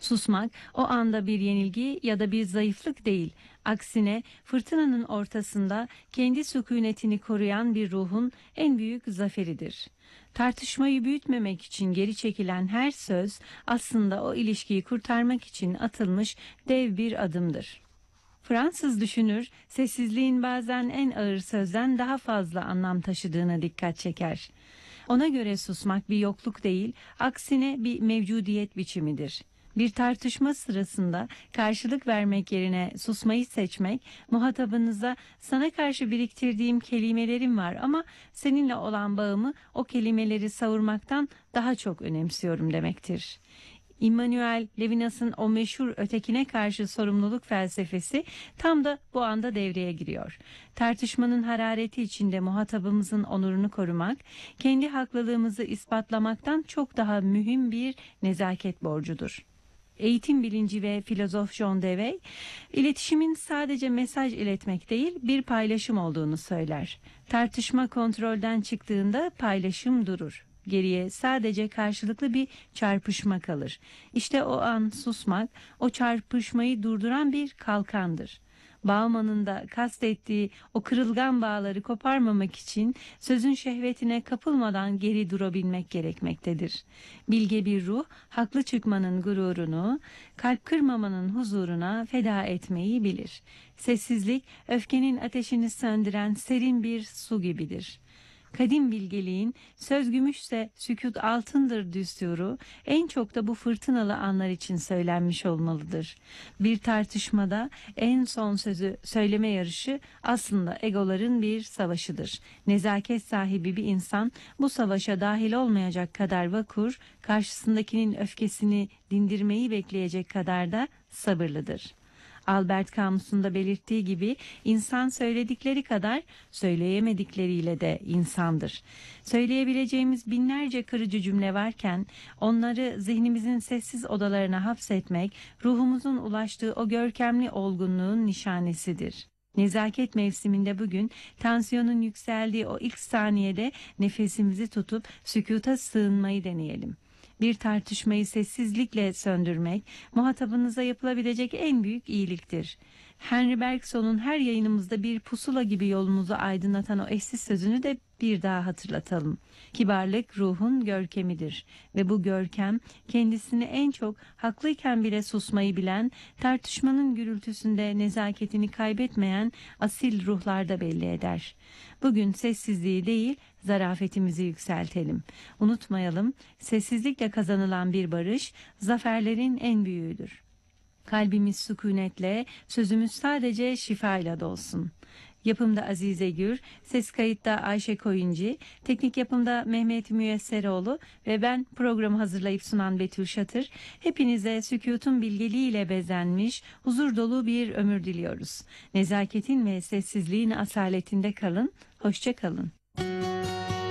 Susmak o anda bir yenilgi ya da bir zayıflık değil. Aksine fırtınanın ortasında kendi sükunetini koruyan bir ruhun en büyük zaferidir. Tartışmayı büyütmemek için geri çekilen her söz aslında o ilişkiyi kurtarmak için atılmış dev bir adımdır. Fransız düşünür, sessizliğin bazen en ağır sözden daha fazla anlam taşıdığına dikkat çeker. Ona göre susmak bir yokluk değil, aksine bir mevcudiyet biçimidir. Bir tartışma sırasında karşılık vermek yerine susmayı seçmek, muhatabınıza sana karşı biriktirdiğim kelimelerim var ama seninle olan bağımı o kelimeleri savurmaktan daha çok önemsiyorum demektir. Immanuel Levinas'ın o meşhur ötekine karşı sorumluluk felsefesi tam da bu anda devreye giriyor. Tartışmanın harareti içinde muhatabımızın onurunu korumak, kendi haklılığımızı ispatlamaktan çok daha mühim bir nezaket borcudur. Eğitim bilinci ve filozof John Dewey, iletişimin sadece mesaj iletmek değil bir paylaşım olduğunu söyler. Tartışma kontrolden çıktığında paylaşım durur. Geriye sadece karşılıklı bir çarpışma kalır. İşte o an susmak, o çarpışmayı durduran bir kalkandır. Bauman'ın da kastettiği o kırılgan bağları koparmamak için sözün şehvetine kapılmadan geri durabilmek gerekmektedir. Bilge bir ruh, haklı çıkmanın gururunu, kalp kırmamanın huzuruna feda etmeyi bilir. Sessizlik, öfkenin ateşini söndüren serin bir su gibidir. Kadim bilgeliğin söz gümüşse sükût altındır düsturu en çok da bu fırtınalı anlar için söylenmiş olmalıdır. Bir tartışmada en son sözü söyleme yarışı aslında egoların bir savaşıdır. Nezaket sahibi bir insan bu savaşa dahil olmayacak kadar vakur, karşısındakinin öfkesini dindirmeyi bekleyecek kadar da sabırlıdır. Albert Camus'un da belirttiği gibi insan söyledikleri kadar söyleyemedikleriyle de insandır. Söyleyebileceğimiz binlerce kırıcı cümle varken onları zihnimizin sessiz odalarına hapsetmek ruhumuzun ulaştığı o görkemli olgunluğun nişanesidir. Nezaket mevsiminde bugün tansiyonun yükseldiği o ilk saniyede nefesimizi tutup sükuta sığınmayı deneyelim. Bir tartışmayı sessizlikle söndürmek, muhatabınıza yapılabilecek en büyük iyiliktir. Henry Bergson'un her yayınımızda bir pusula gibi yolumuzu aydınlatan o eşsiz sözünü de bir daha hatırlatalım. Kibarlık ruhun görkemidir ve bu görkem kendisini en çok haklıyken bile susmayı bilen, tartışmanın gürültüsünde nezaketini kaybetmeyen asil ruhlarda belli eder. Bugün sessizliği değil, zarafetimizi yükseltelim. Unutmayalım, sessizlikle kazanılan bir barış, zaferlerin en büyüğüdür. Kalbimiz sükunetle, sözümüz sadece şifayla dolsun. Yapımda Azize Gür, ses kayıtta Ayşe Koyuncu, teknik yapımda Mehmet Müyesseroğlu ve ben programı hazırlayıp sunan Betül Şatır. Hepinize sükûtun bilgeliğiyle bezenmiş, huzur dolu bir ömür diliyoruz. Nezaketin ve sessizliğin asaletinde kalın, hoşça kalın.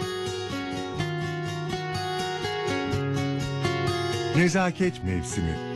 Nezaket mevsimi.